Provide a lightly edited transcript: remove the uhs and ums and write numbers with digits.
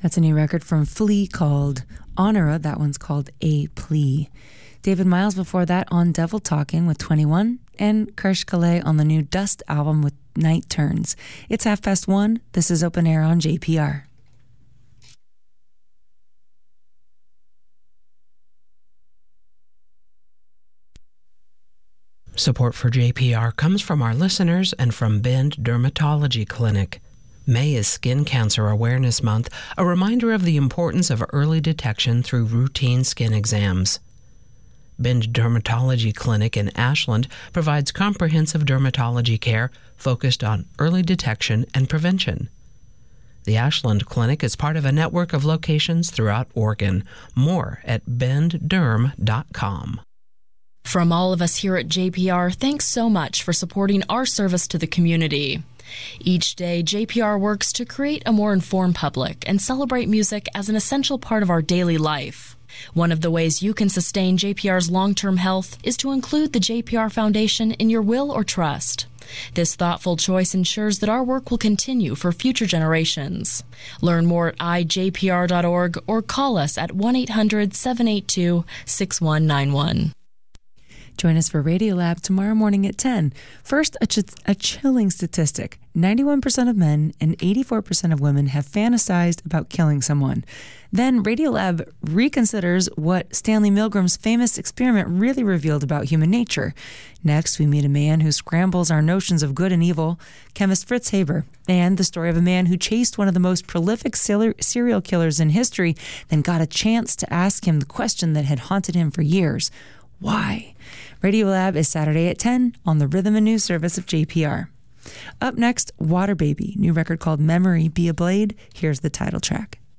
That's a new record from Flea called Honora. That one's called A Plea. David Miles before that on Devil Talking with 21, and Kirsch Calais on the new Dust album with Night Turns. It's 1:30. This is Open Air on JPR. Support for JPR comes from our listeners and from Bend Dermatology Clinic. May is Skin Cancer Awareness Month, a reminder of the importance of early detection through routine skin exams. Bend Dermatology Clinic in Ashland provides comprehensive dermatology care focused on early detection and prevention. The Ashland Clinic is part of a network of locations throughout Oregon. More at bendderm.com. From all of us here at JPR, thanks so much for supporting our service to the community. Each day, JPR works to create a more informed public and celebrate music as an essential part of our daily life. One of the ways you can sustain JPR's long-term health is to include the JPR Foundation in your will or trust. This thoughtful choice ensures that our work will continue for future generations. Learn more at ijpr.org or call us at 1-800-782-6191. Join us for Radiolab tomorrow morning at 10. First, a chilling statistic. 91% of men and 84% of women have fantasized about killing someone. Then Radiolab reconsiders what Stanley Milgram's famous experiment really revealed about human nature. Next, we meet a man who scrambles our notions of good and evil, chemist Fritz Haber, and the story of a man who chased one of the most prolific serial killers in history, then got a chance to ask him the question that had haunted him for years. Why? Radiolab is Saturday at 10 on the Rhythm and News service of JPR. Up next, Water Baby, new record called Memory Be a Blade. Here's the title track.